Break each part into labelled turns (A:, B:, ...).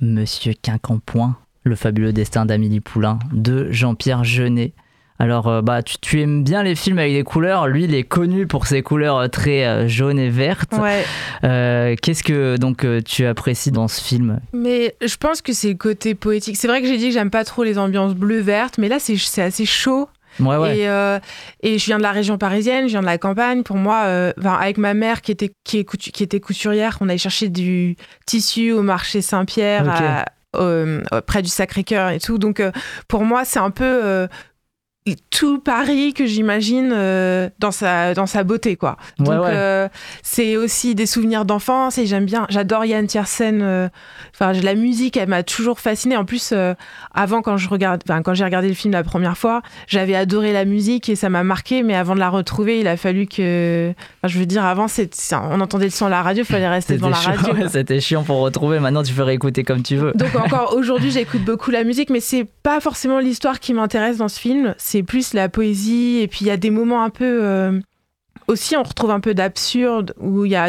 A: Monsieur Quincampoix, le fabuleux destin d'Amélie Poulain de Jean-Pierre Jeunet. Alors, tu aimes bien les films avec des couleurs. Lui, il est connu pour ses couleurs très jaunes et vertes.
B: Ouais.
A: Qu'est-ce que donc tu apprécies dans ce film ?
B: Mais je pense que c'est le côté poétique. C'est vrai que j'ai dit que j'aime pas trop les ambiances bleu-vertes, mais là, c'est assez chaud.
A: Ouais.
B: Et je viens de la région parisienne, je viens de la campagne. Pour moi, avec ma mère qui était couturière, on allait chercher du tissu au marché Saint-Pierre, près du Sacré-Cœur et tout. Donc, pour moi, c'est un peu... tout Paris que j'imagine dans sa beauté, quoi. Donc c'est aussi des souvenirs d'enfance et j'adore Yann Tiersen. La musique, elle m'a toujours fascinée. En plus, avant, quand j'ai regardé le film la première fois, j'avais adoré la musique et ça m'a marqué, mais avant de la retrouver, il a fallu que... avant, on entendait le son à la radio, il fallait rester devant la radio.
A: Ouais, c'était chiant pour retrouver, maintenant tu peux réécouter comme tu veux.
B: Donc encore aujourd'hui, j'écoute beaucoup la musique, mais c'est pas forcément l'histoire qui m'intéresse dans ce film, c'est plus la poésie, et puis il y a des moments un peu... Aussi, on retrouve un peu d'absurde, où il y a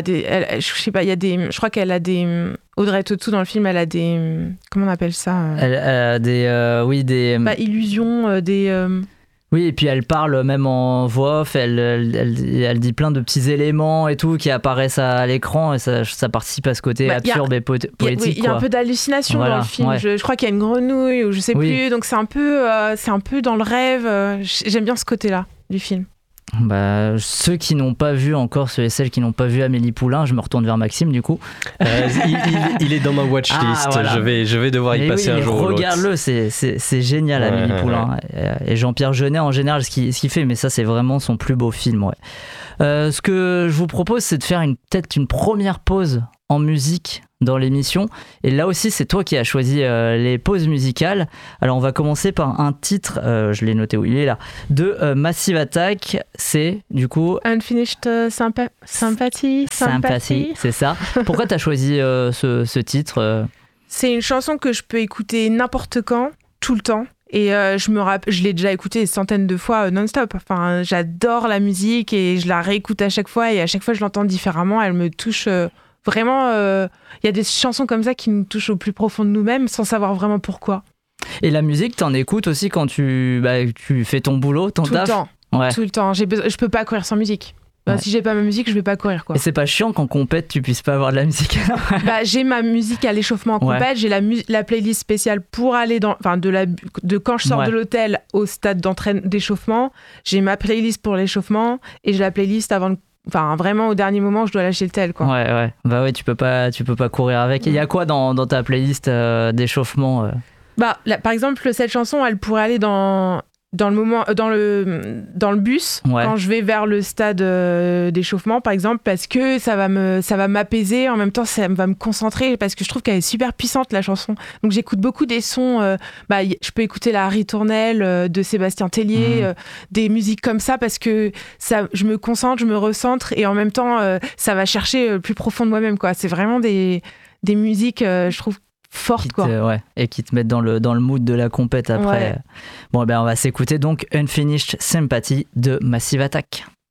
B: je crois qu'elle a des... Audrey Tautou, dans le film, elle a des... Comment on appelle ça
A: Elle a des...
B: illusions, des...
A: Oui, et puis elle parle même en voix off, elle dit plein de petits éléments et tout qui apparaissent à l'écran, et ça participe à ce côté absurde et poétique.
B: Il y a un peu d'hallucination dans le film. Ouais. Je crois qu'il y a une grenouille, ou je sais plus, donc c'est un peu dans le rêve. J'aime bien ce côté-là du film.
A: Ceux qui n'ont pas vu encore, ceux et celles qui n'ont pas vu Amélie Poulain, je me retourne vers Maxime du coup.
C: Il est dans ma watchlist, voilà. je vais devoir y passer un jour ou l'autre.
A: Regarde-le, c'est génial, Amélie Poulain. Et Jean-Pierre Jeunet en général, ce qu'il fait, mais ça c'est vraiment son plus beau film. Ouais. Ce que je vous propose, c'est de faire peut-être une première pause en musique dans l'émission, et là aussi c'est toi qui as choisi les pauses musicales. Alors on va commencer par un titre, je l'ai noté où il est là, de Massive Attack, c'est du coup
B: Unfinished Sympathy,
A: c'est ça. Pourquoi t'as choisi ce titre
B: C'est une chanson que je peux écouter n'importe quand, tout le temps. Et je l'ai déjà écouté des centaines de fois non-stop. Enfin, j'adore la musique et je la réécoute à chaque fois, et à chaque fois je l'entends différemment. Elle me touche vraiment. Il y a des chansons comme ça qui nous touchent au plus profond de nous-mêmes sans savoir vraiment pourquoi.
A: Et la musique, t'en écoutes aussi quand tu fais ton boulot, ton taf ?
B: Tout le temps. Je peux pas courir sans musique. Si j'ai pas ma musique, je vais pas courir, quoi.
A: Et c'est pas chiant qu'en compète tu puisses pas avoir de la musique?
B: J'ai ma musique à l'échauffement en compète, j'ai la playlist spéciale pour aller de quand je sors de l'hôtel au stade d'échauffement, j'ai ma playlist pour l'échauffement et j'ai la playlist vraiment au dernier moment où je dois lâcher le tel, quoi.
A: Ouais, tu peux pas courir avec. Il y a quoi dans ta playlist d'échauffement
B: par exemple, cette chanson, elle pourrait aller dans le bus, quand je vais vers le stade d'échauffement, par exemple, parce que ça va m'apaiser, en même temps ça va me concentrer, parce que je trouve qu'elle est super puissante, la chanson. Donc j'écoute beaucoup des sons, je peux écouter la ritournelle de Sébastien Tellier, des musiques comme ça, parce que je me concentre, je me recentre, et en même temps ça va chercher le plus profond de moi-même, quoi. C'est vraiment des musiques, je trouve, forte,
A: et qui te mettent dans le mood de la compète après. On va s'écouter donc Unfinished Sympathy de Massive Attack.